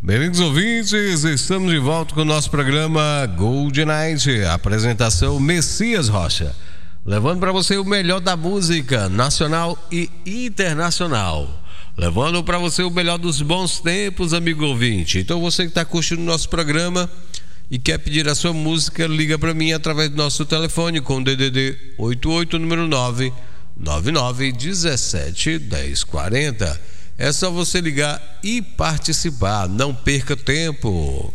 Bem-vindos, ouvintes, estamos de volta com o nosso programa Gold Night, apresentação Messias Rocha, levando para você o melhor da música nacional e internacional, levando para você o melhor dos bons tempos, amigo ouvinte. Então você que está curtindo o nosso programa e quer pedir a sua música, liga para mim através do nosso telefone com o DDD 88, número 999171040. É só você ligar e participar, não perca tempo.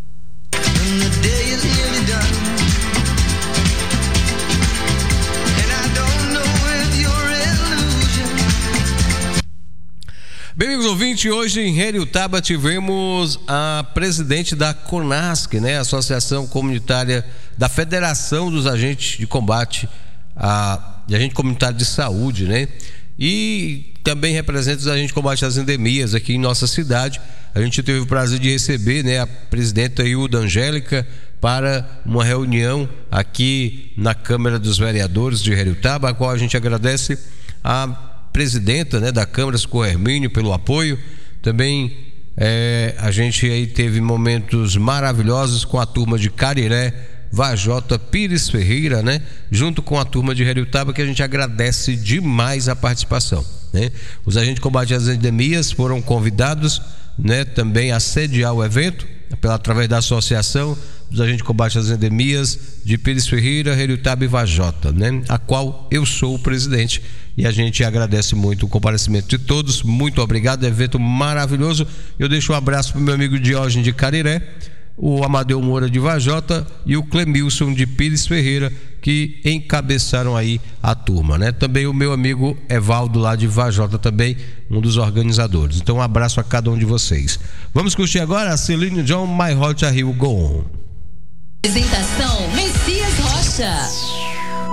Bem, amigos ouvintes, hoje em Heriotaba tivemos a presidente da CONASC, né? Associação Comunitária da Federação dos Agentes de Combate, de Agente Comunitário de Saúde, né? E também representa os agentes de combate às endemias aqui em nossa cidade. A gente teve o prazer de receber, né, a presidenta Hilda Angélica para uma reunião aqui na Câmara dos Vereadores de Heriotaba, a qual a gente agradece a presidenta, né, da Câmara, Socorro Hermínio, pelo apoio. Também a gente aí teve momentos maravilhosos com a turma de Cariré, Vajota, Pires Ferreira, né? Junto com a turma de Heriotaba, que a gente agradece demais a participação, né? Os agentes de combate às endemias foram convidados, né, também a sediar o evento através da Associação dos Agentes de Combate às Endemias de Pires Ferreira, Heriotaba e Vajota, né? A qual eu sou o presidente, e a gente agradece muito o comparecimento de todos. Muito obrigado, evento maravilhoso. Eu deixo um abraço para o meu amigo Diógenes de Cariré, o Amadeu Moura de Vajota e o Clemilson de Pires Ferreira, que encabeçaram aí a turma, né? Também o meu amigo Evaldo lá de Vajota, também um dos organizadores. Então um abraço a cada um de vocês. Vamos curtir agora a Celine Dion, My Heart a Hill Go On. Apresentação Messias Rocha.